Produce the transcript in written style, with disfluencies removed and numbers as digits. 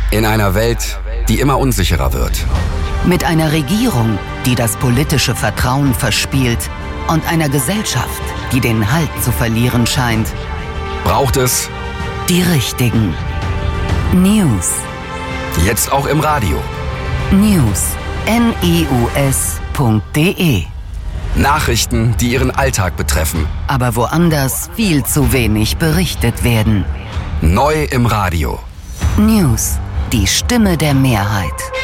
In einer Welt, die immer unsicherer wird. Mit einer Regierung, die das politische Vertrauen verspielt und einer Gesellschaft, die den Halt zu verlieren scheint, Braucht es die richtigen News. jetzt auch im Radio. News. news.de. Nachrichten, die Ihren Alltag betreffen. Aber woanders viel zu wenig berichtet werden. Neu im Radio. News. Die Stimme der Mehrheit.